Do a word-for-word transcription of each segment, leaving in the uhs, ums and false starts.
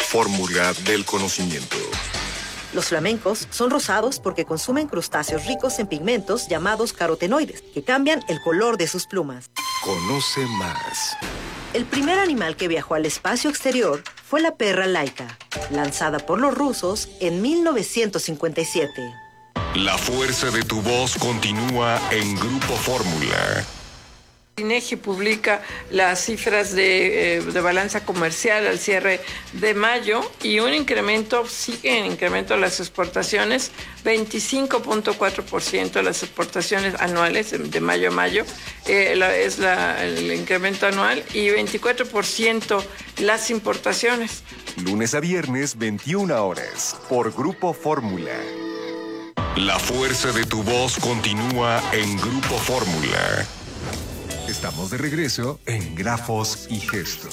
fórmula del conocimiento. Los flamencos son rosados porque consumen crustáceos ricos en pigmentos llamados carotenoides, que cambian el color de sus plumas. Conoce más. El primer animal que viajó al espacio exterior fue la perra Laika, lanzada por los rusos en mil novecientos cincuenta y siete. La fuerza de tu voz continúa en Grupo Fórmula. INEGI publica las cifras de, eh, de balanza comercial al cierre de mayo y un incremento, sigue en incremento las exportaciones, veinticinco punto cuatro por ciento las exportaciones anuales de mayo a mayo, eh, la, es la, el incremento anual, y veinticuatro por ciento las importaciones. Lunes a viernes, veintiuna horas, por Grupo Fórmula. La fuerza de tu voz continúa en Grupo Fórmula. Estamos de regreso en Grafos y Gestos.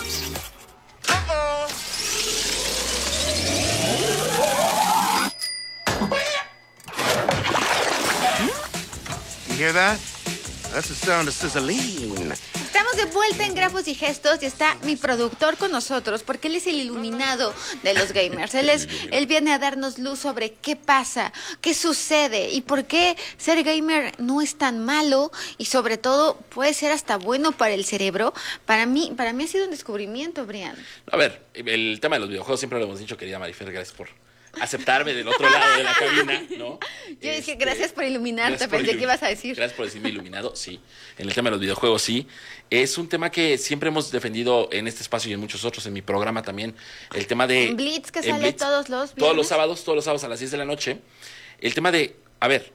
You hear that? That's the sound of sizzling. Estamos de vuelta en Grafos y Gestos y está mi productor con nosotros porque él es el iluminado de los gamers. Él, es, él viene a darnos luz sobre qué pasa, qué sucede y por qué ser gamer no es tan malo y sobre todo puede ser hasta bueno para el cerebro. Para mí, para mí ha sido un descubrimiento, Brian. A ver, el tema de los videojuegos siempre lo hemos dicho, querida Marifer, gracias por aceptarme del otro lado de la cabina, ¿no? Yo dije, Este, gracias por iluminarte, gracias por pensé ilum- que ibas a decir. Gracias por decirme iluminado, sí. En el tema de los videojuegos, sí. Es un tema que siempre hemos defendido en este espacio y en muchos otros, en mi programa también. El tema de... En Blitz, que en sale Blitz, todos los Todos viernes. los sábados, todos los sábados a las diez de la noche. El tema de, a ver,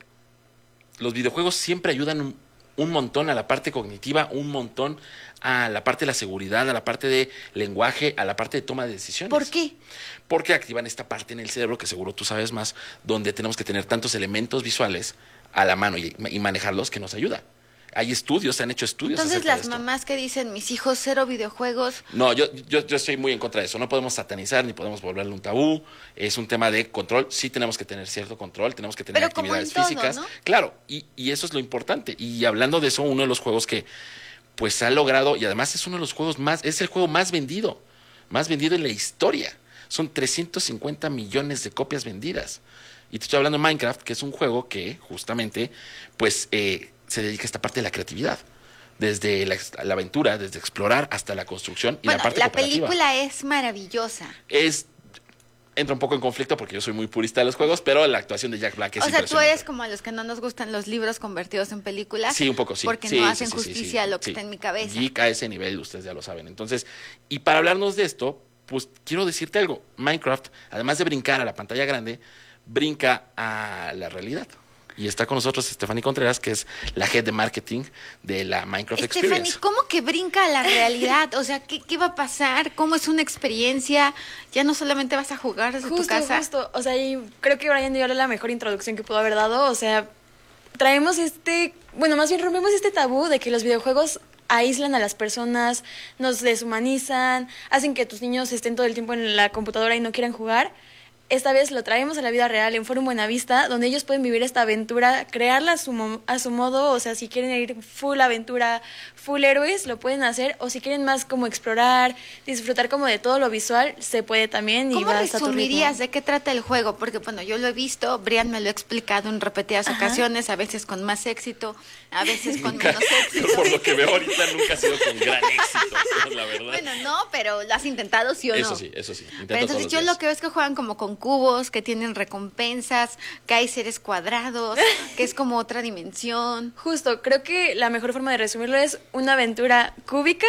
los videojuegos siempre ayudan un, un montón a la parte cognitiva, un montón a la parte de la seguridad, a la parte de lenguaje, a la parte de toma de decisiones. ¿Por qué? Porque activan esta parte en el cerebro, que seguro tú sabes más, donde tenemos que tener tantos elementos visuales a la mano y, y manejarlos, que nos ayuda. Hay estudios, se han hecho estudios. Entonces acerca de las esto. mamás que dicen, mis hijos cero videojuegos. No, yo, yo, yo estoy muy en contra de eso. No podemos satanizar ni podemos volverle un tabú. Es un tema de control. Sí tenemos que tener cierto control, tenemos que tener Pero como actividades en todo, físicas. ¿no? Claro, y, y eso es lo importante. Y hablando de eso, uno de los juegos que pues ha logrado, y además es uno de los juegos más, es el juego más vendido, más vendido en la historia. Son trescientos cincuenta millones de copias vendidas. Y te estoy hablando de Minecraft, que es un juego que justamente pues eh, se dedica a esta parte de la creatividad. Desde la, la aventura, desde explorar hasta la construcción y Bueno, la parte la cooperativa. película es maravillosa. Es entra un poco en conflicto porque yo soy muy purista de los juegos, pero la actuación de Jack Black es O sea, tú impresionante. eres como a los que no nos gustan los libros convertidos en películas. Sí, un poco sí. Porque Sí, no sí, hacen sí, sí, justicia sí, a lo que sí. está en mi cabeza. Geek a ese nivel, ustedes ya lo saben. Entonces, y para hablarnos de esto, pues quiero decirte algo. Minecraft, además de brincar a la pantalla grande, brinca a la realidad. Y está con nosotros Stephanie Contreras, que es la head de marketing de la Minecraft Stephanie, Experience. ¿cómo que brinca a la realidad? O sea, ¿qué, ¿qué va a pasar? ¿Cómo es una experiencia? Ya no solamente vas a jugar desde Justo, tu casa. justo. O sea, y creo que Brian dio la mejor introducción que pudo haber dado. O sea, traemos este, bueno, más bien rompemos este tabú de que los videojuegos aíslan a las personas, nos deshumanizan, hacen que tus niños estén todo el tiempo en la computadora y no quieran jugar. Esta vez lo traemos a la vida real en Forum Buenavista, donde ellos pueden vivir esta aventura, crearla a su, mo- a su modo. O sea, si quieren ir full aventura, full héroes, lo pueden hacer. O si quieren más como explorar, disfrutar como de todo lo visual, se puede también. Y ¿Cómo vas a tu resumirías ritmo. de qué trata el juego? Porque, bueno, yo lo he visto, Brian me lo ha explicado en repetidas Ajá. ocasiones, a veces con más éxito, a veces con Nunca- menos éxito. por lo que veo ahorita nunca ha sido con gran éxito, la verdad. Bueno, no, pero lo has intentado, ¿sí o no? Eso sí, eso sí. Intento Pero entonces todos los yo días. lo que veo es que juegan como con cubos, que tienen recompensas, que hay seres cuadrados, que es como otra dimensión. Justo, creo que la mejor forma de resumirlo es una aventura cúbica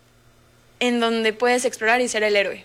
en donde puedes explorar y ser el héroe.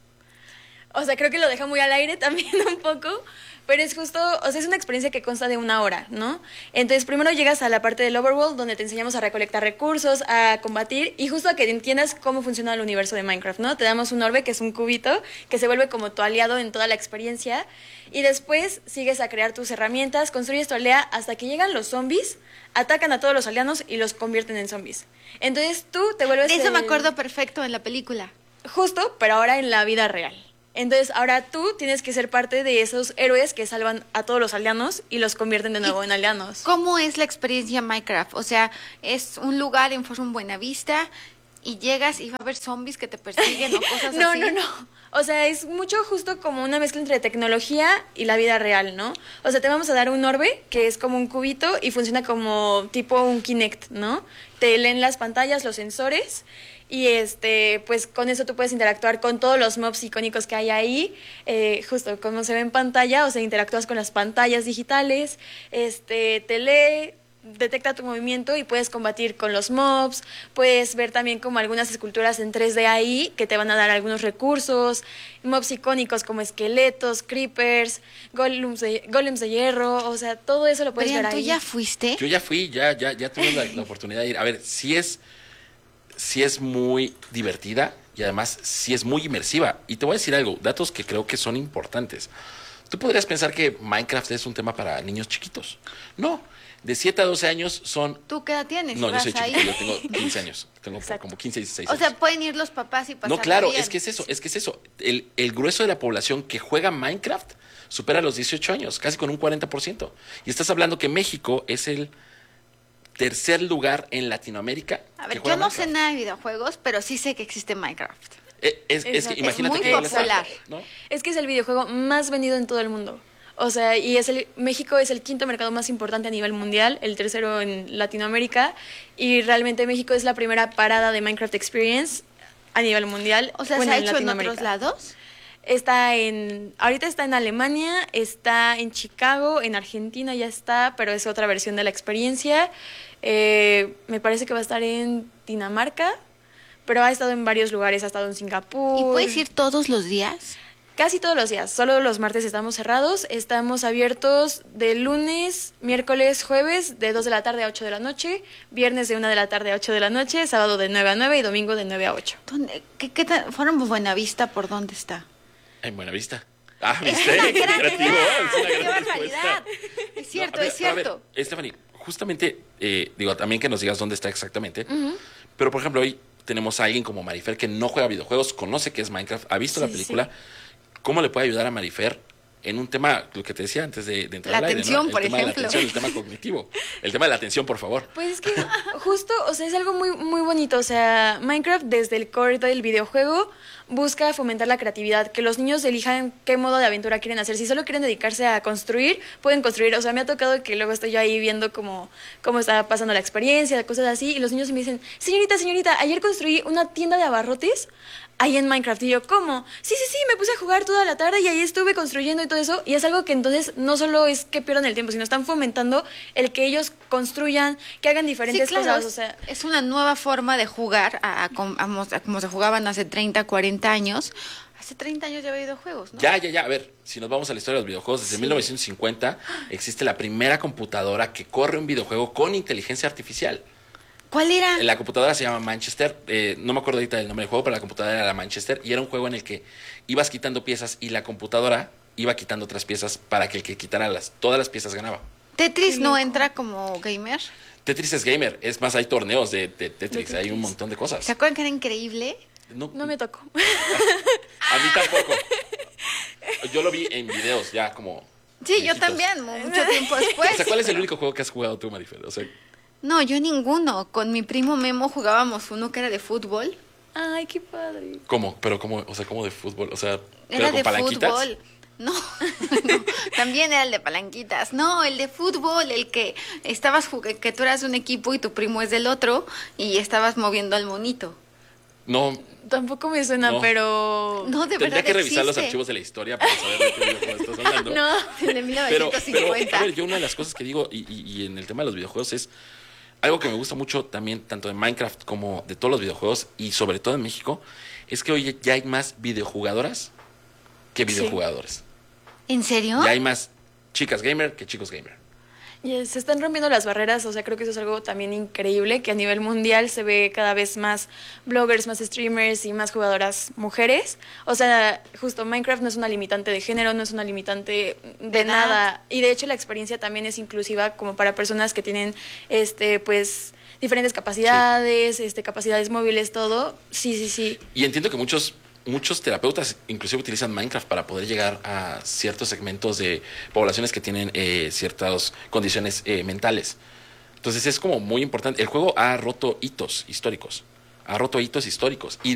O sea, creo que lo deja muy al aire también un poco, pero es justo, o sea, es una experiencia que consta de una hora, ¿no? Entonces, primero llegas a la parte del overworld, donde te enseñamos a recolectar recursos, a combatir, y justo a que entiendas cómo funciona el universo de Minecraft, ¿no? Te damos un orbe, que es un cubito, que se vuelve como tu aliado en toda la experiencia, y después sigues a crear tus herramientas, construyes tu aldea, hasta que llegan los zombies, atacan a todos los aldeanos y los convierten en zombies. Entonces, tú te vuelves De eso me el- acuerdo perfecto en la película. Justo, pero ahora en la vida real. Entonces, ahora tú tienes que ser parte de esos héroes que salvan a todos los aldeanos y los convierten de nuevo en aldeanos. ¿Cómo es la experiencia Minecraft? O sea, es un lugar en Forum Buenavista y llegas y va a haber zombies que te persiguen o cosas No, así. no, no. O sea, es mucho justo como una mezcla entre tecnología y la vida real, ¿no? O sea, te vamos a dar un orbe, que es como un cubito y funciona como tipo un Kinect, ¿no? Te leen las pantallas, los sensores, y este, pues con eso tú puedes interactuar con todos los mobs icónicos que hay ahí, eh, justo como se ve en pantalla, o sea, interactúas con las pantallas digitales, este, te lee, detecta tu movimiento y puedes combatir con los mobs, puedes ver también como algunas esculturas en tres D ahí que te van a dar algunos recursos, mobs icónicos como esqueletos, creepers, golems de, golems de hierro, o sea, todo eso lo puedes Brian, ver ¿tú ahí. ya fuiste? Yo ya fui, ya, ya, ya tuve la, la oportunidad de ir. A ver, sí es, sí es muy divertida y además sí es muy inmersiva. Y te voy a decir algo, datos que creo que son importantes. Tú podrías pensar que Minecraft es un tema para niños chiquitos. No, de siete a doce años son... ¿Tú qué edad tienes? No, yo ¿Vas soy ahí? chiquito, yo tengo quince años. Tengo Exacto. como quince, dieciséis O años. sea, pueden ir los papás y pasar. No, claro, bien. es que es eso, es que es eso. El, el grueso de la población que juega Minecraft supera los dieciocho años, casi con un cuarenta por ciento. Y estás hablando que México es el tercer lugar en Latinoamérica. A que ver, juega yo no Minecraft. sé nada de videojuegos, pero sí sé que existe Minecraft. Eh, Es, es que Exacto. imagínate Es que muy doble salto, popular. ¿no? Es que es el videojuego más vendido en todo el mundo. O sea, y es el México es el quinto mercado más importante a nivel mundial, el tercero en Latinoamérica, y realmente México es la primera parada de Minecraft Experience a nivel mundial. O sea, bueno, ¿se ha hecho en Latinoamérica. otros lados? Está en, ahorita está en Alemania, está en Chicago, en Argentina ya está, pero es otra versión de la experiencia. Eh, me parece que va a estar en Dinamarca, pero ha estado en varios lugares, ha estado en Singapur. ¿Y puedes ir todos los días? Casi todos los días, solo los martes estamos cerrados. Estamos abiertos de lunes, miércoles, jueves de dos de la tarde a ocho de la noche, viernes de una de la tarde a ocho de la noche, sábado de nueve a nueve y domingo de nueve a ocho. ¿Dónde? ¿Qué, qué tal? ¿Fueron Buenavista? ¿Por dónde está? En Buenavista. Ah, Es ¿viste? una Qué gran creativo, idea. es una ¡Qué gran barbaridad! respuesta. Es cierto, No, a ver, es cierto. A ver, Stephanie, justamente, eh, digo, también que nos digas dónde está exactamente, pero por ejemplo, hoy tenemos a alguien como Marifer que no juega videojuegos, conoce qué es Minecraft, ha visto Sí, la película. ¿Cómo le puede ayudar a Marifer en un tema, lo que te decía antes de, de entrar La al aire, atención, ¿no? El por tema de la ejemplo. atención, el tema cognitivo, el tema de la atención, por favor. Pues es que justo, o sea, es algo muy, muy bonito. O sea, Minecraft desde el core del videojuego busca fomentar la creatividad, que los niños elijan qué modo de aventura quieren hacer. Si solo quieren dedicarse a construir, pueden construir. O sea, me ha tocado que luego estoy yo ahí viendo cómo, cómo está pasando la experiencia, cosas así, y los niños me dicen, señorita, señorita, ayer construí una tienda de abarrotes ahí en Minecraft. Y yo, ¿cómo? Sí, sí, sí, me puse a jugar toda la tarde y ahí estuve construyendo y todo eso. Y es algo que entonces no solo es que pierdan el tiempo, sino están fomentando el que ellos construyan, que hagan diferentes Sí, claro, cosas. es, O sea, es una nueva forma de jugar a, a com- a mos- a como se jugaban hace treinta, cuarenta años. Hace treinta años ya había videojuegos, ¿no? Ya, ya, ya. A ver, si nos vamos a la historia de los videojuegos, desde mil novecientos cincuenta existe la primera computadora que corre un videojuego con inteligencia artificial. ¿Cuál era? La computadora se llama Manchester, eh, no me acuerdo ahorita del nombre del juego, pero la computadora era la Manchester y era un juego en el que ibas quitando piezas y la computadora iba quitando otras piezas para que el que quitara las, todas las piezas ganaba. ¿Tetris Qué no loco. entra como gamer? Tetris es gamer, es más, hay torneos de, de Tetris, De hay un Tetris. montón de cosas. ¿Se acuerdan que era increíble? No, no me tocó. a mí tampoco. Yo lo vi en videos ya como... Sí, yo viejitos. también, mu- mucho tiempo después. O sea, ¿cuál es el único juego que has jugado tú, Marifer? O sea, No, yo ninguno. Con mi primo Memo jugábamos uno que era de fútbol. Ay, qué padre. ¿cómo? Pero ¿cómo? O sea, ¿cómo de fútbol? O sea, ¿pero Era con de palanquitas? fútbol. No, no, también era el de palanquitas. No, el de fútbol, el que estabas jug- que tú eras de un equipo y tu primo es del otro y estabas moviendo al monito. No, Tampoco me suena, No. pero... No, de tendría verdad que revisar los existe. archivos de la historia para saber de qué videojuego estás hablando. No, el de mil Pero, novecientos pero, cincuenta. a ver, yo una de las cosas que digo, y, y- y en el tema de los videojuegos, es algo que me gusta mucho también, tanto de Minecraft como de todos los videojuegos, y sobre todo en México, es que hoy ya hay más videojugadoras que videojugadores. ¿En serio? Ya hay más chicas gamer que chicos gamer. Y se están rompiendo las barreras, o sea, creo que eso es algo también increíble, que a nivel mundial se ve cada vez más bloggers, más streamers y más jugadoras mujeres. O sea, justo Minecraft no es una limitante de género, no es una limitante de, De nada. nada. Y de hecho la experiencia también es inclusiva como para personas que tienen, este, pues, diferentes capacidades, este, capacidades móviles, todo. Sí, sí, sí. Y entiendo que muchos muchos terapeutas inclusive utilizan Minecraft para poder llegar a ciertos segmentos de poblaciones que tienen eh, ciertas condiciones eh, mentales. Entonces es como muy importante. El juego ha roto hitos históricos. Ha roto hitos históricos. Y